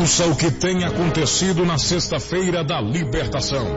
Ouça o que tem acontecido na Sexta-feira da Libertação.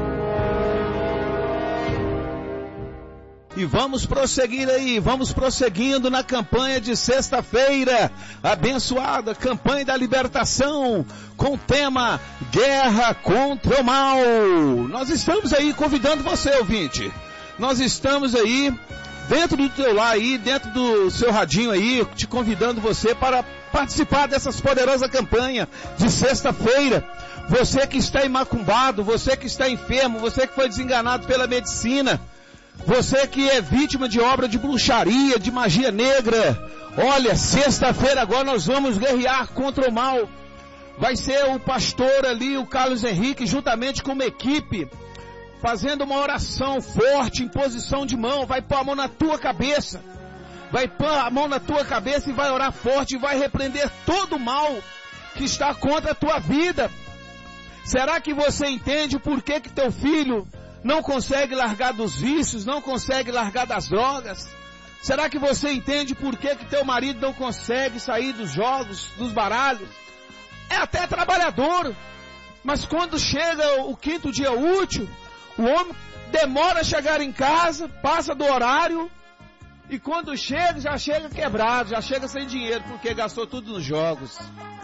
E vamos prosseguir aí, vamos prosseguindo na campanha de sexta-feira, abençoada, campanha da libertação, com o tema Guerra contra o Mal. Nós estamos aí convidando você, ouvinte. Nós estamos aí, dentro do teu lar aí, dentro do seu radinho aí, te convidando você para participar dessas poderosas campanhas de sexta-feira. Você que está macumbado, você que está enfermo, você que foi desenganado pela medicina, você que é vítima de obra de bruxaria, de magia negra, olha, sexta-feira agora nós vamos guerrear contra o mal. Vai ser o pastor ali, o Carlos Henrique, juntamente com uma equipe, fazendo uma oração forte, em posição de mão, vai pôr a mão na tua cabeça. Vai pôr a mão na tua cabeça e vai orar forte e vai repreender todo o mal que está contra a tua vida. Será que você entende por que teu filho não consegue largar dos vícios, não consegue largar das drogas? Será que você entende por que teu marido não consegue sair dos jogos, dos baralhos? É até trabalhador, mas quando chega o quinto dia útil, o homem demora a chegar em casa, passa do horário, e quando chega, já chega quebrado, já chega sem dinheiro, porque gastou tudo nos jogos.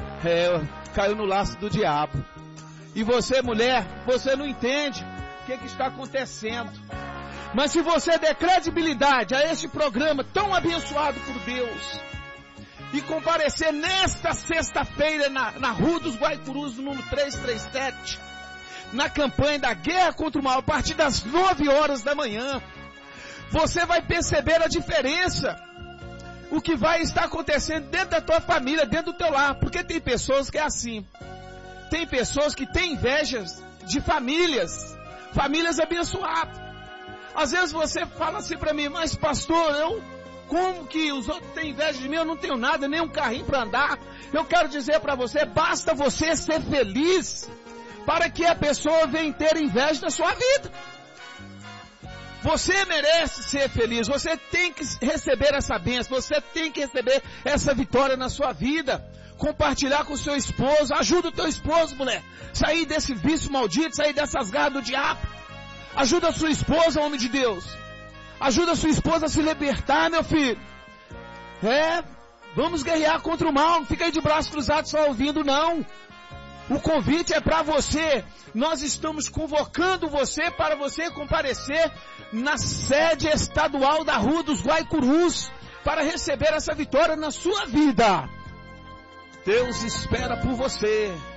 Caiu no laço do diabo. E você, mulher, você não entende o que está acontecendo. Mas se você der credibilidade a este programa tão abençoado por Deus e comparecer nesta sexta-feira na Rua dos Guaicurus, número 337, na campanha da Guerra contra o Mal, a partir das 9 horas da manhã, você vai perceber a diferença, o que vai estar acontecendo dentro da tua família, dentro do teu lar. Porque tem pessoas que é assim, tem pessoas que têm inveja de famílias abençoadas. Às vezes você fala assim para mim, mas pastor, como que os outros têm inveja de mim? Eu não tenho nada, nem um carrinho para andar. Eu quero dizer para você, basta você ser feliz para que a pessoa venha ter inveja da sua vida. Você merece ser feliz, você tem que receber essa bênção, você tem que receber essa vitória na sua vida. Compartilhar com o seu esposo, ajuda o teu esposo, mulher, sair desse vício maldito, sair dessas garras do diabo. Ajuda a sua esposa, homem de Deus. Ajuda a sua esposa a se libertar, meu filho. Vamos guerrear contra o mal, não fica aí de braços cruzados só ouvindo, não. O convite é para você. Nós estamos convocando você para você comparecer na sede estadual da Rua dos Guaicurus para receber essa vitória na sua vida. Deus espera por você.